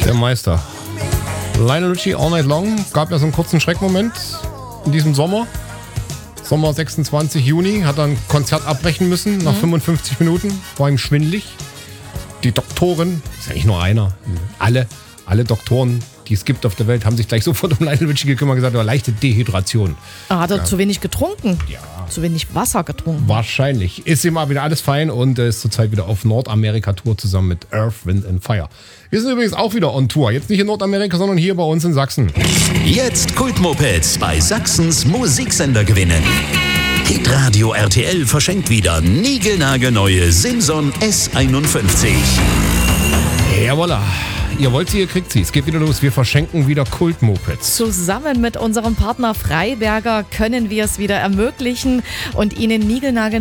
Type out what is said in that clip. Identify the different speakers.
Speaker 1: Der Meister. Lionel Richie, All Night Long. Gab ja so einen kurzen Schreckmoment in diesem Sommer. Sommer 26 Juni. Hat er ein Konzert abbrechen müssen nach 55 Minuten. War ihm schwindelig. Die Doktoren, ist ja nicht nur einer, alle Doktoren, die es gibt auf der Welt, haben sich gleich sofort um Lionel Richie gekümmert und gesagt, er hat leichte Dehydration.
Speaker 2: Hat er zu wenig getrunken?
Speaker 1: Ja.
Speaker 2: Zu wenig Wasser getrunken?
Speaker 1: Wahrscheinlich. Ist ihm mal wieder alles fein und ist zurzeit wieder auf Nordamerika-Tour zusammen mit Earth, Wind and Fire. Wir sind übrigens auch wieder on Tour. Jetzt nicht in Nordamerika, sondern hier bei uns in Sachsen.
Speaker 3: Jetzt Kultmopeds bei Sachsens Musiksender gewinnen. Hitradio RTL verschenkt wieder niegelnagelneue Simson S51.
Speaker 1: Jawolla. Ihr wollt sie, ihr kriegt sie. Es geht wieder los. Wir verschenken wieder Kultmopeds.
Speaker 2: Zusammen mit unserem Partner Freiberger können wir es wieder ermöglichen und Ihnen niegelnagelneu